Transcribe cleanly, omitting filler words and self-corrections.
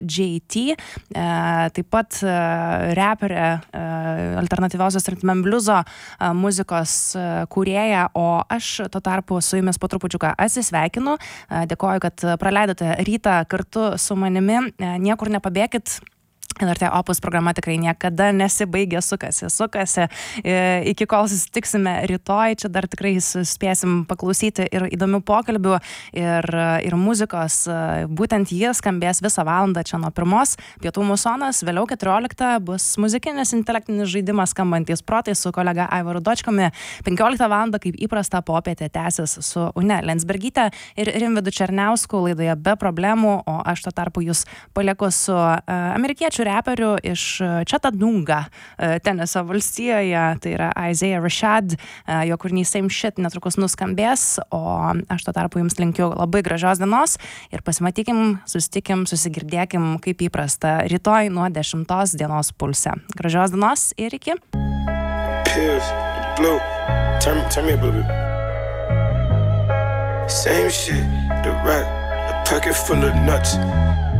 JT, taip pat reperė, alternatyviosios ritmem bliuzo muzikos kūrėja, o aš tuo tarpu su jumis po trupučiuką atsisveikinu. Dėkoju, kad praleidote rytą kartu su manimi. Niekur nepabėkit. LRT Opus programa tikrai niekada nesibaigia, sukasi. Iki kol susitiksime rytoj, čia dar tikrai spėsim paklausyti ir įdomių pokalbių, ir muzikos. Būtent jis skambės visą valandą čia nuo 1 pietų musonas, vėliau 14 bus muzikinis intelektinis žaidimas skambantys protai su kolega Aivaru Dočkumi. 15 valandą, kaip įprasta, popietė tęsis su Une Lensbergyte ir Rimvydu Černiausku laidoje Be problemų, o aš tuo tarpu jūs palieku su amerikiečių reperiu iš Chattanooga, Tenesio valstijoje, tai yra Isaiah Rashad, jo kūrinys Same Shit netrukus nuskambės, o aš tuo tarpu jums linkiu labai gražios dienos ir pasimatykim, susitikim, susigirdėkim kaip įprasta rytoj nuo 10 dienos Pulse. Gražios dienos ir iki. Pills, blue, turn me up a little bit. Same shit, the rack, a pocket full of nuts.